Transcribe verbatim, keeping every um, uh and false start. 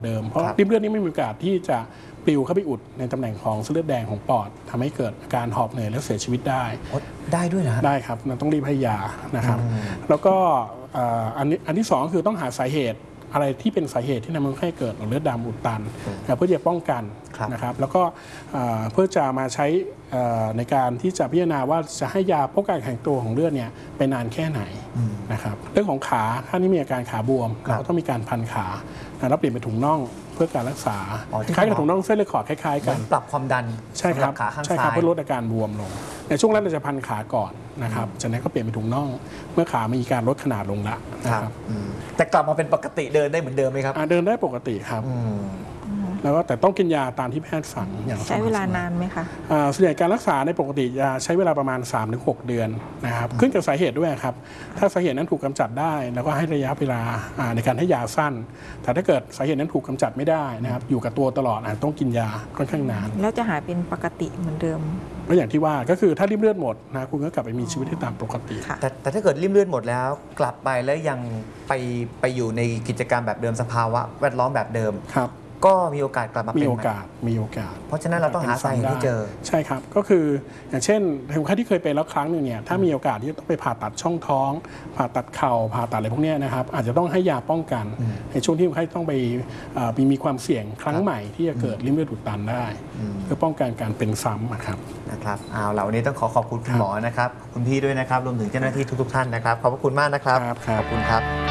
เดิมเพราะริ่มเลือดนี้ไม่มีโอกาสที่จะปลิวเข้าไปอุดในตำแหน่งของเส้นเลือดแดงของปอดทำให้เกิดอาการหอบเหนื่อยและเสียชีวิตได้ได้ด้วยนะได้ครับเราต้องรีบให้ยานะครับแล้วก็อันนี้อันที่สองคือต้องหาสาเหตุอะไรที่เป็นสาเหตุที่ทำให้เกิดหลอดเลือดดำอุดตันเพื่อจะป้องกันนะครับแล้วก็เพื่อจะมาใช้ในการที่จะพิจารณาว่าจะให้ยาป้องกันแข็งตัวของเลือดเนี่ยไปนานแค่ไหนนะครับเรื่องของขาถ้านี่มีอาการขาบวมเราต้องมีการพันขาแล้วเปลี่ยนเป็นถุงน่องเพื่อการรักษาคล้ายกับถุงน่องเส้นเลือดขอดคล้ายๆกันปรับความดันใช่ครับขาข้างซ้ายใช่ครับเพื่อลดอาการบวมลงในช่วงแรกเราจะพันขาก่อนนะครับจากนั้นก็เปลี่ยนเป็นถุงน่องเมื่อขามีการลดขนาดลงละนะครับแต่กลับมาเป็นปกติเดินได้เหมือนเดิมไหมครับเดินได้ปกติครับแล้วก็แต่ต้องกินยาตามที่แพทย์สั่งอย่างใช้เวลานานไหมคะส่วนใหญ่การรักษาในปกติจะใช้เวลาประมาณ สามถึงหก เดือนนะครับขึ้นกับสาเหตุด้วยครับถ้าสาเหตุนั้นถูกกำจัดได้แล้วก็ให้ระยะเวลาในการให้ยาสั้นแต่ถ้าเกิดสาเหตุนั้นถูกกำจัดไม่ได้นะครับอยู่กับตัวตลอดต้องกินยาค่อนข้างนานแล้วจะหายเป็นปกติเหมือนเดิมก็อย่างที่ว่าก็คือถ้าริ่มเลือดหมดนะคุณก็กลับไปมีชีวิตที่ตามปกติแต่แต่ถ้าเกิดริ่มเลือดหมดแล้วกลับไปแล้วยังไปไปอยู่ในกิจกรรมแบบเดิมสภาวะแวดล้อมแบบเดิมครับก็มีโอกาสกลับมาเป็นมีโอกาสมีโอกาสเพราะฉะนั้นเราต้องหาสาเหตุที่เจอใช่ครับก็คืออย่างเช่นคนไข้ที่เคยเป็นแล้วครั้งหนึ่งเนี่ยถ้ามีโอกาสที่ต้องไปผ่าตัดช่องท้องผ่าตัดเข่าผ่าตัดอะไรพวกนี้นะครับอาจจะต้องให้ยาป้องกันในช่วงที่คนไข้ต้องไปมีความเสี่ยงครั้งใหม่ที่จะเกิดริ่มเลือดอุดตันได้เพื่อป้องกันการเป็นซ้ำนะครับนะครับเอาล่ะวันนี้ต้องขอขอบคุณคุณหมอนะครับคุณพี่ด้วยนะครับรวมถึงเจ้าหน้าที่ทุกๆท่านนะครับขอบพระคุณมากนะครับขอบคุณครับ